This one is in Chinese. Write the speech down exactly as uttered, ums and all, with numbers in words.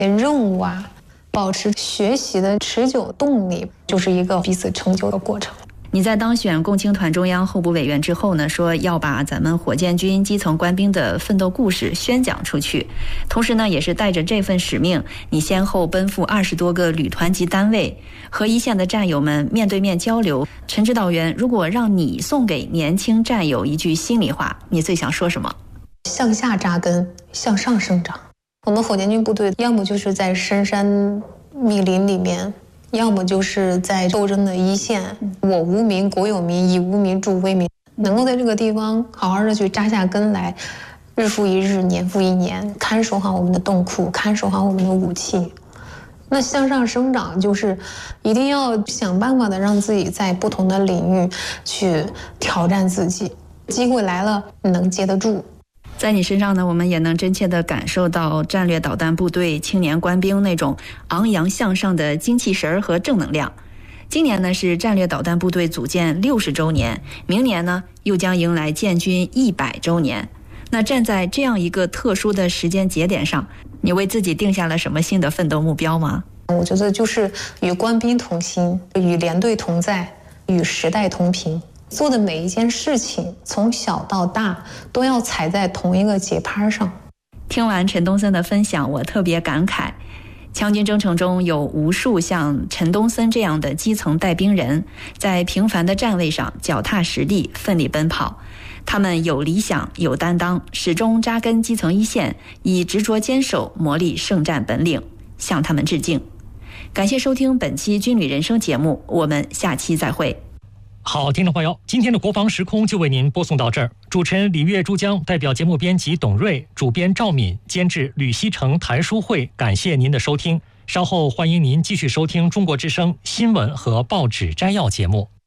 任务啊，保持学习的持久动力，就是一个彼此成就的过程。 你在当选共青团中央候补委员之后呢，说要把咱们火箭军基层官兵的奋斗故事宣讲出去，同时呢，也是带着这份使命，你先后奔赴二十多个旅团级单位，和一线的战友们面对面交流。陈指导员，如果让你送给年轻战友一句心里话，你最想说什么？ 向下扎根，向上生长。我们火箭军部队要么就是在深山密林里面，要么就是在斗争的一线，我无名国有民，以无名助威名，能够在这个地方好好的去扎下根来，日复一日，年复一年，看守好我们的洞库，看守好我们的武器。那向上生长就是一定要想办法的让自己在不同的领域去挑战自己，机会来了能接得住。 在你身上呢，我们也能真切地感受到战略导弹部队青年官兵那种昂扬向上的精气神和正能量。今年呢是战略导弹部队组建六十周年，明年呢又将迎来建军一百周年。那站在这样一个特殊的时间节点上，你为自己定下了什么新的奋斗目标吗？ 我觉得就是与官兵同心，与连队同在，与时代同频。做的每一件事情，从小到大都要踩在同一个节拍上。 听完陈东森的分享，我特别感慨，强军征程中有无数像陈东森这样的基层带兵人，在平凡的站位上脚踏实地，奋力奔跑。他们有理想，有担当，始终扎根基层一线，以执着坚守磨砺圣战本领，向他们致敬。感谢收听本期军旅人生节目，我们下期再会。 好，听众朋友，今天的国防时空就为您播送到这儿。主持人李月珠江代表节目编辑董瑞、主编赵敏、监制吕希成、谭书慧，感谢您的收听。稍后欢迎您继续收听中国之声新闻和报纸摘要节目。